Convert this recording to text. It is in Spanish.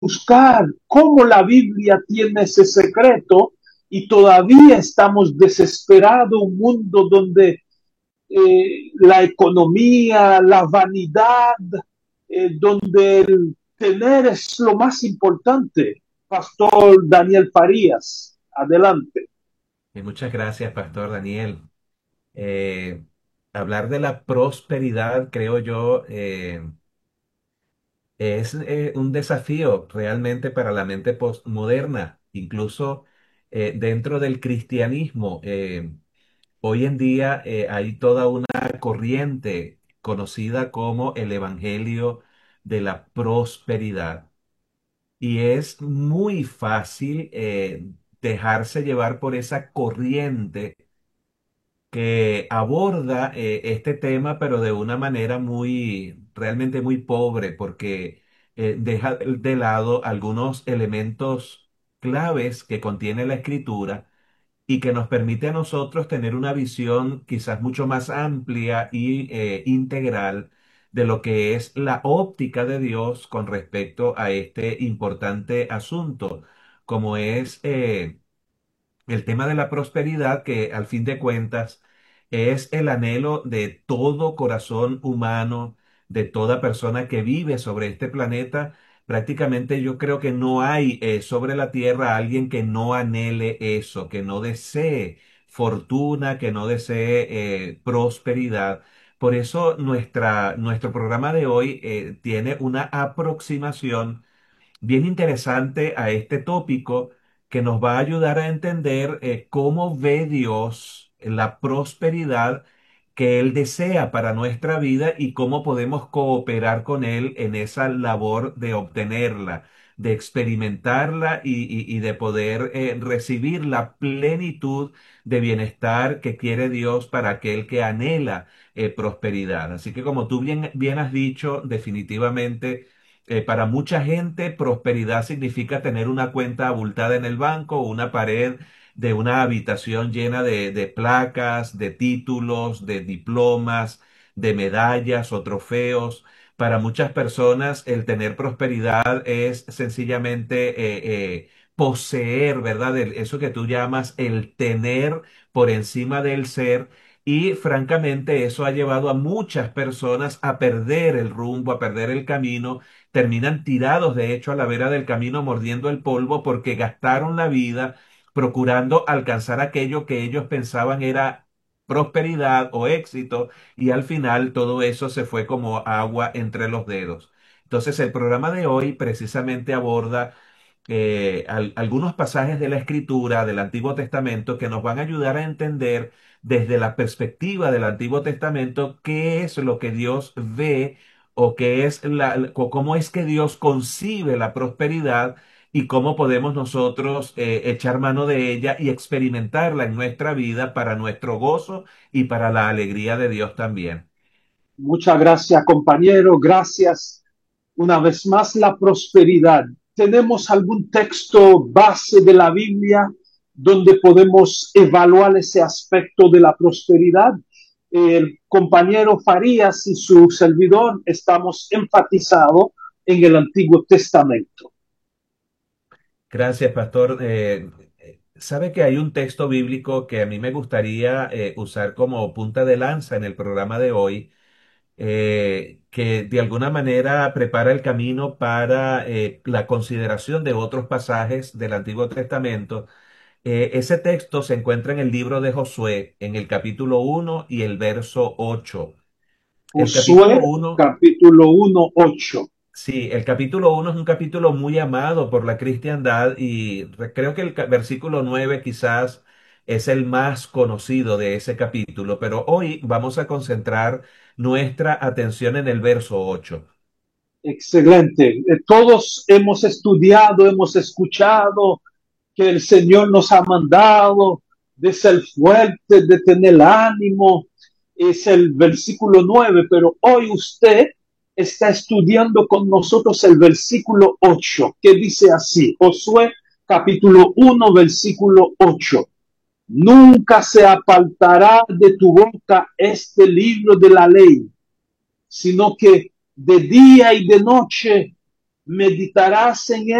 buscar cómo la Biblia tiene ese secreto y todavía estamos desesperados, un mundo donde la economía, la vanidad, donde el tener es lo más importante. Pastor Daniel Farías, adelante. Muchas gracias, Pastor Daniel. Eh, Hablar de la prosperidad, creo yo, es un desafío realmente para la mente postmoderna, incluso dentro del cristianismo. Hoy en día hay toda una corriente conocida como el Evangelio de la Prosperidad. Y es muy fácil dejarse llevar por esa corriente que aborda este tema, pero de una manera realmente muy pobre, porque deja de lado algunos elementos claves que contiene la escritura y que nos permite a nosotros tener una visión quizás mucho más amplia y integral de lo que es la óptica de Dios con respecto a este importante asunto, como es el tema de la prosperidad, que al fin de cuentas es el anhelo de todo corazón humano, de toda persona que vive sobre este planeta. Prácticamente yo creo que no hay sobre la tierra alguien que no anhele eso, que no desee fortuna, que no desee prosperidad. Por eso nuestro programa de hoy tiene una aproximación bien interesante a este tópico que nos va a ayudar a entender cómo ve Dios la prosperidad que Él desea para nuestra vida y cómo podemos cooperar con Él en esa labor de obtenerla, de experimentarla y de poder recibir la plenitud de bienestar que quiere Dios para aquel que anhela prosperidad. Así que como tú bien has dicho, definitivamente para mucha gente, prosperidad significa tener una cuenta abultada en el banco, una pared de una habitación llena de placas, de títulos, de diplomas, de medallas o trofeos. Para muchas personas, el tener prosperidad es sencillamente poseer, ¿verdad? Eso que tú llamas el tener por encima del ser. Y francamente, eso ha llevado a muchas personas a perder el rumbo, a perder el camino, terminan tirados de hecho a la vera del camino mordiendo el polvo porque gastaron la vida procurando alcanzar aquello que ellos pensaban era prosperidad o éxito y al final todo eso se fue como agua entre los dedos. Entonces el programa de hoy precisamente aborda algunos pasajes de la Escritura del Antiguo Testamento que nos van a ayudar a entender desde la perspectiva del Antiguo Testamento qué es lo que Dios ve o qué es cómo es que Dios concibe la prosperidad y cómo podemos nosotros echar mano de ella y experimentarla en nuestra vida para nuestro gozo y para la alegría de Dios también. Muchas gracias, compañero. Gracias una vez más la prosperidad. ¿Tenemos algún texto base de la Biblia donde podemos evaluar ese aspecto de la prosperidad? El compañero Farías y su servidor estamos enfatizados en el Antiguo Testamento. Gracias, pastor. Sabe que hay un texto bíblico que a mí me gustaría usar como punta de lanza en el programa de hoy, que de alguna manera prepara el camino para la consideración de otros pasajes del Antiguo Testamento. Ese texto se encuentra en el libro de Josué, en el capítulo 1 y el verso 8. El capítulo Josué, uno. capítulo 1:8. Sí, el capítulo 1 es un capítulo muy amado por la cristiandad y creo que el versículo 9 quizás es el más conocido de ese capítulo, pero hoy vamos a concentrar nuestra atención en el verso 8. Excelente. Todos hemos estudiado, hemos escuchado que el Señor nos ha mandado de ser fuerte, de tener ánimo. Es el versículo 9, pero hoy usted está estudiando con nosotros el versículo 8, que dice así, Josué capítulo 1, versículo 8. Nunca se apartará de tu boca este libro de la ley, sino que de día y de noche meditarás en